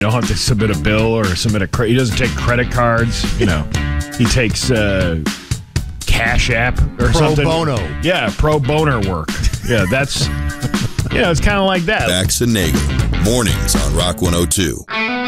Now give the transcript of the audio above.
don't have to submit a bill or submit he doesn't take credit cards. He takes Cash App or something. Pro bono. Yeah, pro boner work. Yeah, that's, it's kind of like that. Bax and Nagel, mornings on Rock 102.